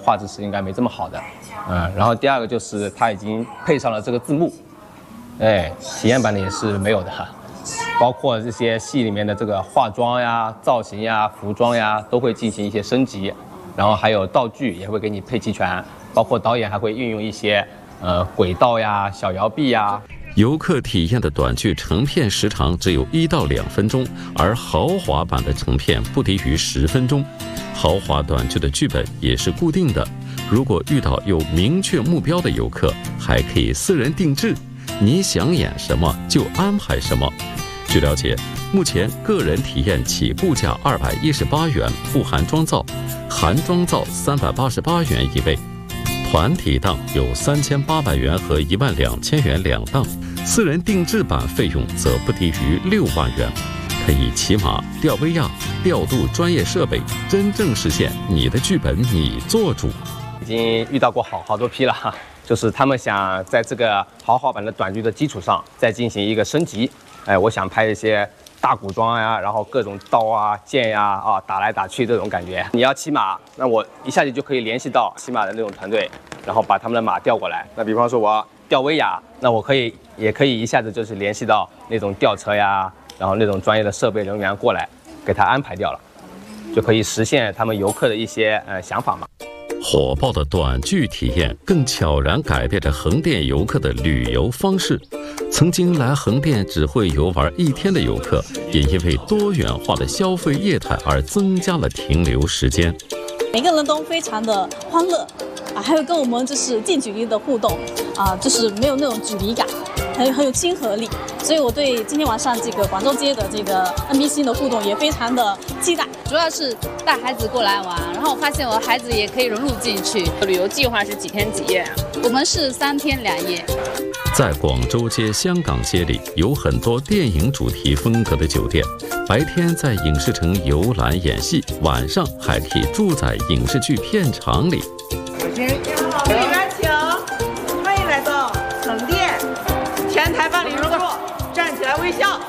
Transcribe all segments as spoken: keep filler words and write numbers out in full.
画质是应该没这么好的。嗯，然后第二个就是它已经配上了这个字幕，哎，体验版的也是没有的。包括这些戏里面的这个化妆呀、造型呀、服装呀，都会进行一些升级，然后还有道具也会给你配齐全，包括导演还会运用一些呃轨道呀、小摇臂呀。 游客体验的短剧成片时长只有一到两分钟，而豪华版的成片不低于十分钟。豪华短剧的剧本也是固定的，如果遇到有明确目标的游客，还可以私人定制，你想演什么就安排什么。据了解，目前个人体验起步价二百一十八元，不含妆造，含妆造三百八十八元一位。团体档有三千八百元和一万两千元两档，私人定制版费用则不低于六万元，可以骑马、吊威亚、调度专业设备，真正实现你的剧本你做主。 已经遇到过好好多批了哈，就是他们想在这个豪华版的短剧的基础上再进行一个升级。哎，我想拍一些大古装呀，然后各种刀啊、剑呀啊打来打去这种感觉。你要骑马，那我一下子就可以联系到骑马的那种团队，然后把他们的马调过来。那比方说我要吊威亚，那我可以也可以一下子就是联系到那种吊车呀，然后那种专业的设备人员过来，给他安排掉了，就可以实现他们游客的一些呃想法嘛。 火爆的短剧体验更悄然改变着横店游客的旅游方式。曾经来横店只会游玩一天的游客，也因为多元化的消费业态而增加了停留时间。 每个人都非常的欢乐啊，还有跟我们就是近距离的互动啊，就是没有那种距离感，很有很有亲和力。所以我对今天晚上这个广州街的这个 N P C 的互动也非常的期待。 主要是带孩子过来玩，然后我发现我的孩子也可以融入进去。旅游计划是几天几夜啊？我们是三天两夜。 在广州街、香港街里有很多电影主题风格的酒店，白天在影视城游览演戏，晚上还可以住在影视剧片场里。 里边请，欢迎来到横店，前台办理入住，站起来微笑。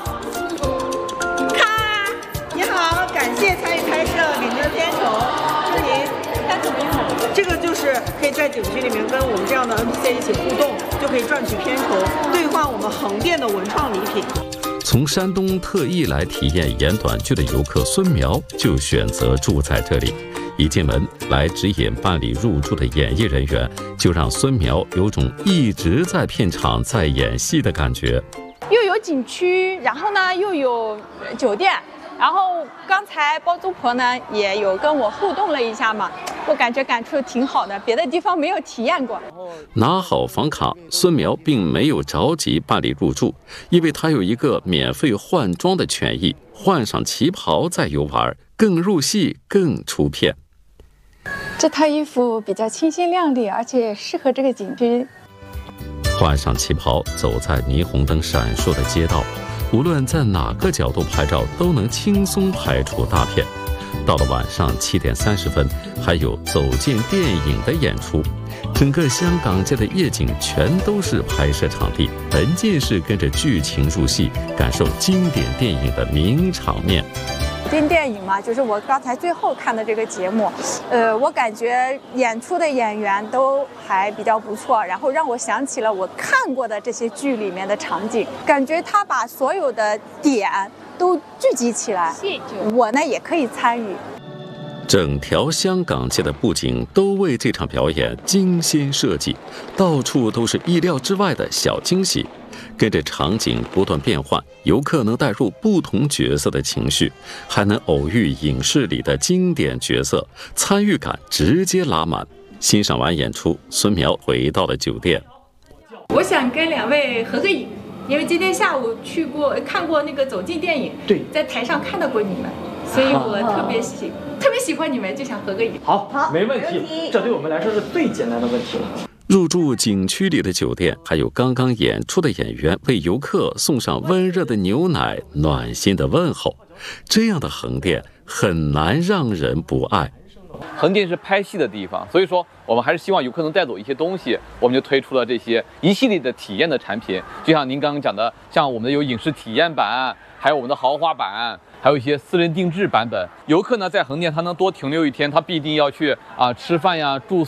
咔，你好，感谢参与拍摄给您的片酬，祝您看怎么样？这个就是可以在景区里面跟我们这样的 N P C 一起互动，就可以赚取片酬，兑换我们横店的文创礼品。 从山东特意来体验演短剧的游客孙苗就选择住在这里。一进门，来指引办理入住的演艺人员就让孙苗有种一直在片场在演戏的感觉。 又有景区，然后呢又有酒店，然后刚才包租婆呢也有跟我互动了一下嘛，我感觉感触挺好的，别的地方没有体验过。 拿好房卡，孙苗并没有着急办理入住，因为他有一个免费换装的权益，换上旗袍再游玩，更入戏，更出片。 这套衣服比较清新亮丽，而且适合这个景区。 换上旗袍，走在霓虹灯闪烁的街道，无论在哪个角度拍照，都能轻松拍出大片。到了晚上七点三十分，还有走进电影的演出。整个香港街的夜景全都是拍摄场地，沉浸式跟着剧情入戏，感受经典电影的名场面。 听电影嘛，就是我刚才最后看的这个节目，呃，我感觉演出的演员都还比较不错，然后让我想起了我看过的这些剧里面的场景，感觉他把所有的点都聚集起来，我呢也可以参与。 整条香港街的布景都为这场表演精心设计，到处都是意料之外的小惊喜。跟着场景不断变换，游客能带入不同角色的情绪，还能偶遇影视里的经典角色，参与感直接拉满。欣赏完演出，孙苗回到了酒店。 我想跟两位合个影，因为今天下午去过看过那个走进电影， 对， 在台上看到过你们，所以我特别喜特别喜欢你们，就想合个影。 好，好，没问题，这对我们来说是最简单的问题了。 入住景区里的酒店，还有刚刚演出的演员为游客送上温热的牛奶，暖心的问候。这样的横店很难让人不爱。 横店是拍戏的地方，所以说我们还是希望游客能带走一些东西，我们就推出了这些一系列的体验的产品。就像您刚刚讲的，像我们的有影视体验版，还有我们的豪华版，还有一些私人定制版本。游客呢在横店他能多停留一天，他必定要去啊吃饭呀、住